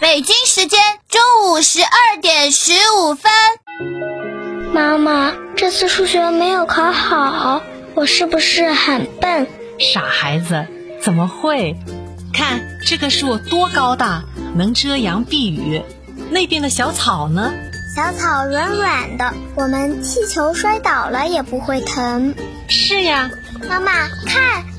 北京时间中午12点15分。 妈妈，这次数学没有考好，我是不是很笨？ 傻孩子，怎么会？看这个树多高大，能遮阳避雨。那边的小草呢？ 小草软软的，我们踢球摔倒了也不会疼。 是呀。 妈妈，看，